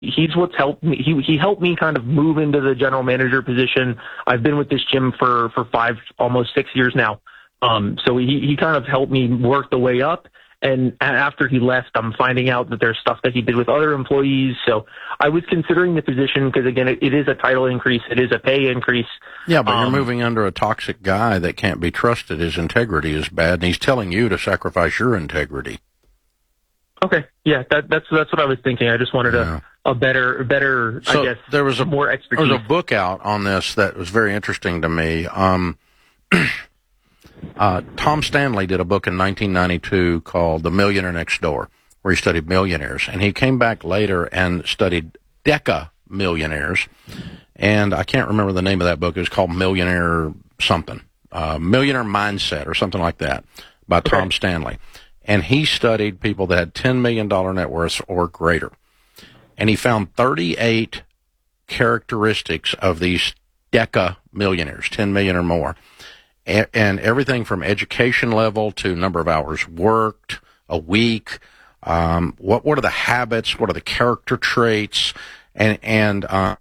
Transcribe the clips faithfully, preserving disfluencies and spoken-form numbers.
he's what's helped me. He he helped me kind of move into the general manager position. I've been with this gym for for five, almost six years now. Um, so he he kind of helped me work the way up. And after he left, I'm finding out that there's stuff that he did with other employees. So I was considering the position because, again, it, it is a title increase. It is a pay increase. Yeah, but um, you're moving under a toxic guy that can't be trusted. His integrity is bad, and he's telling you to sacrifice your integrity. Okay. Yeah, that, that's that's what I was thinking. I just wanted yeah. a, a better, better so I guess, there was a, more expertise. There was a book out on this that was very interesting to me. Um Uh, Tom Stanley did a book in nineteen ninety-two called The Millionaire Next Door, where he studied millionaires. And he came back later and studied deca millionaires. And I can't remember the name of that book. It was called Millionaire something, uh, Millionaire Mindset or something like that by okay. Tom Stanley. And he studied people that had ten million dollars net worths or greater. And he found thirty-eight characteristics of these deca millionaires, ten million or more. And everything from education level to number of hours worked a week. Um, what what are the habits? What are the character traits? And and uh,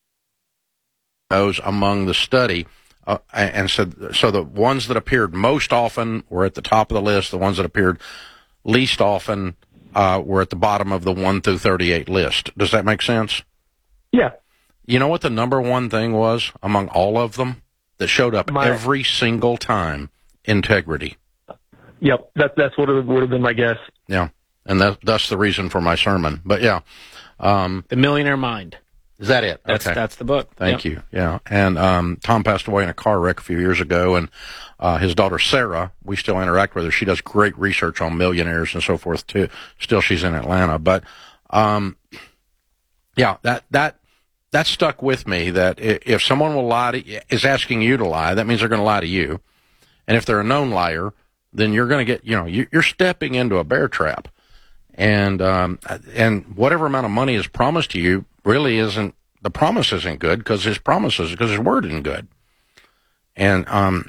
those among the study. Uh, and so so the ones that appeared most often were at the top of the list. The ones that appeared least often uh, were at the bottom of the one through thirty-eight list. Does that make sense? Yeah. You know what the number one thing was among all of them? That showed up my, every single time. Integrity. Yep, that, that's what it would have been my guess. Yeah, and that, that's the reason for my sermon. But yeah, um, The Millionaire Mind. Is that it? That's okay. that's the book. Thank yep. you. Yeah, and um, Tom passed away in a car wreck a few years ago, and uh, his daughter Sarah, we still interact with her. She does great research on millionaires and so forth too. Still, she's in Atlanta, but um, yeah, that that. That stuck with me, that if someone will lie to, is asking you to lie, that means they're going to lie to you. And if they're a known liar, then you're going to get, you know, you're stepping into a bear trap. And, um, and whatever amount of money is promised to you really isn't, the promise isn't good because his promises, because his word isn't good. And, um,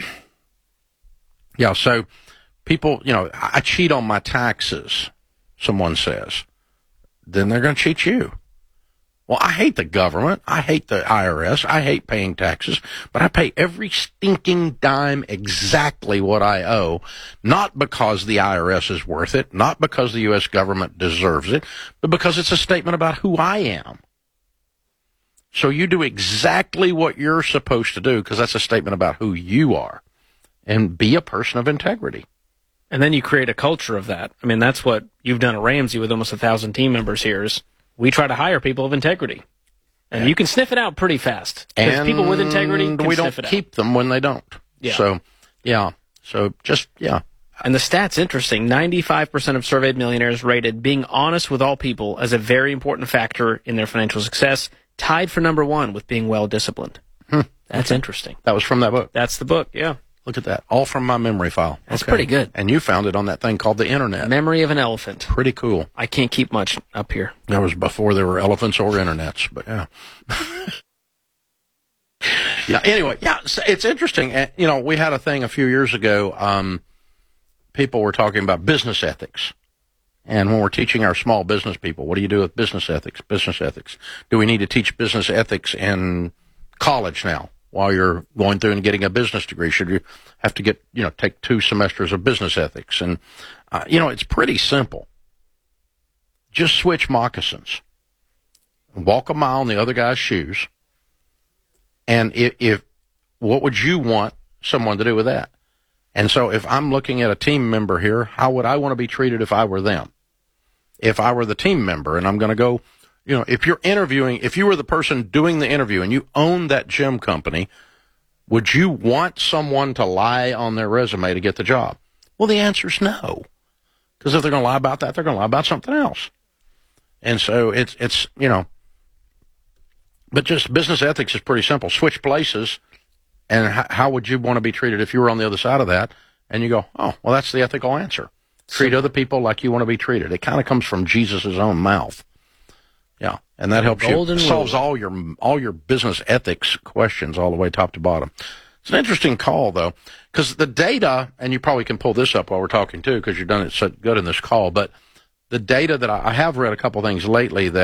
yeah, so people, you know, I cheat on my taxes, someone says. Then they're going to cheat you. Well, I hate the government. I hate the I R S. I hate paying taxes, but I pay every stinking dime exactly what I owe, not because the I R S is worth it, not because the U S government deserves it, but because it's a statement about who I am. So you do exactly what you're supposed to do because that's a statement about who you are, and be a person of integrity. And then you create a culture of that. I mean, that's what you've done at Ramsey with almost a thousand team members here is we try to hire people of integrity. And yeah. you can sniff it out pretty fast. And people with integrity can we sniff don't it keep out. them when they don't. Yeah. So, yeah. So just, yeah. And the stat's interesting. ninety-five percent of surveyed millionaires rated being honest with all people as a very important factor in their financial success, tied for number one with being well-disciplined. Hmm. That's okay. interesting. That was from that book? That's the book, yeah. Look at that. All from my memory file. That's okay. pretty good. And you found it on that thing called the Internet. Memory of an Elephant. Pretty cool. I can't keep much up here. That was before there were elephants or internets, but yeah. yeah, anyway, yeah, it's interesting. You know, we had a thing a few years ago. Um, people were talking about business ethics. And when we're teaching our small business people, what do you do with business ethics? Business ethics. Do we need to teach business ethics in college now? While you're going through and getting a business degree, should you have to get, you know, take two semesters of business ethics? And, uh, you know, it's pretty simple. Just switch moccasins. Walk a mile in the other guy's shoes. And if, if, what would you want someone to do with that? And so if I'm looking at a team member here, how would I want to be treated if I were them? If I were the team member and I'm going to go, you know, if you're interviewing, if you were the person doing the interview and you own that gym company, would you want someone to lie on their resume to get the job? Well, the answer is no. Because if they're going to lie about that, they're going to lie about something else. And so it's, it's, you know, but just business ethics is pretty simple. Switch places, and h- how would you want to be treated if you were on the other side of that? And you go, oh, well, that's the ethical answer. Treat so, other people like you want to be treated. It kind of comes from Jesus' own mouth. Yeah, and that helps you. It solves all your all your business ethics questions all the way top to bottom. It's an interesting call, though, because the data, and you probably can pull this up while we're talking, too, because you've done it so good in this call, but the data that I, I have read a couple things lately that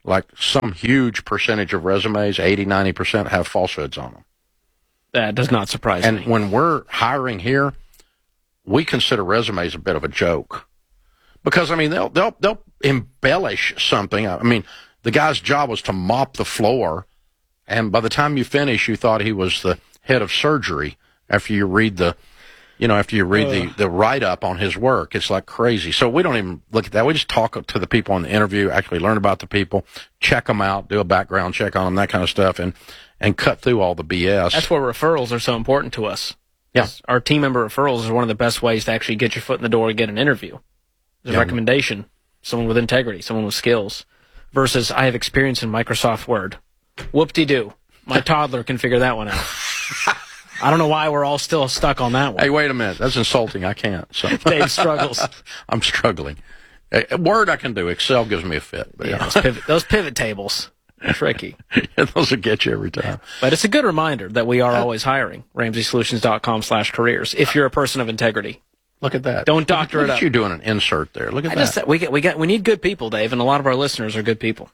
like some huge percentage of resumes, eighty, ninety percent, have falsehoods on them. That does not surprise and me. And when we're hiring here, we consider resumes a bit of a joke. Because, I mean, they'll, they'll, they'll embellish something. I mean, the guy's job was to mop the floor, and by the time you finish, you thought he was the head of surgery after you read the, you know, after you read uh. the, the write-up on his work. It's like crazy. So we don't even look at that. We just talk to the people in the interview, actually learn about the people, check them out, do a background check on them, that kind of stuff, and, and cut through all the B S. That's where referrals are so important to us. Yeah. Our team member referrals is one of the best ways to actually get your foot in the door and get an interview. There's a yeah. recommendation, someone with integrity, someone with skills, versus I have experience in Microsoft Word. Whoop-de-doo. My toddler can figure that one out. I don't know why we're all still stuck on that one. Hey, wait a minute. That's insulting. I can't. So. Dave struggles. I'm struggling. Word I can do. Excel gives me a fit. But yeah, yeah. those, pivot, those pivot tables. Tricky. Yeah, those will get you every time. But it's a good reminder that we are always hiring. Ramsey Solutions dot com slash careers if you're a person of integrity. Look at that. Don't doctor Look it at up. You doing an insert there. Look at I that. Just, we get, we get, we need good people, Dave, and a lot of our listeners are good people.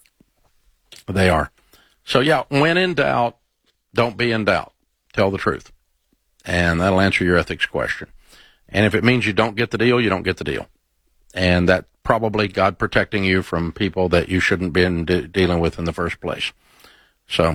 They are. So yeah, when in doubt, don't be in doubt. Tell the truth, and that'll answer your ethics question. And if it means you don't get the deal, you don't get the deal, and that probably God protecting you from people that you shouldn't be de- dealing with in the first place. So,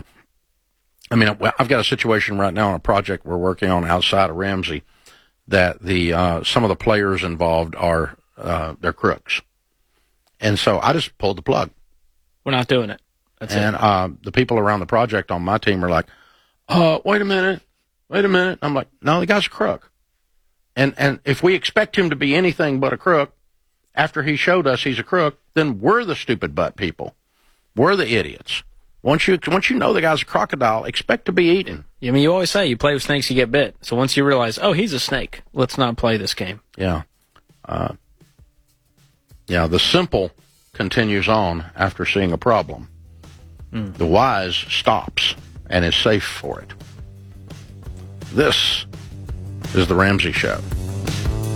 I mean, I've got a situation right now on a project we're working on outside of Ramsey that the uh, some of the players involved are uh, they're crooks, and so I just pulled the plug. We're not doing it. That's and it. Uh, the people around the project on my team are like, "Uh, wait a minute, wait a minute." I'm like, "No, the guy's a crook," and and if we expect him to be anything but a crook, after he showed us he's a crook, then we're the stupid butt people. We're the idiots. Once you once you know the guy's a crocodile, expect to be eaten. I mean, you always say you play with snakes, you get bit. So once you realize, oh, he's a snake, let's not play this game. Yeah. Uh, yeah, the simple continues on after seeing a problem. Mm. The wise stops and is safe for it. This is The Ramsey Show.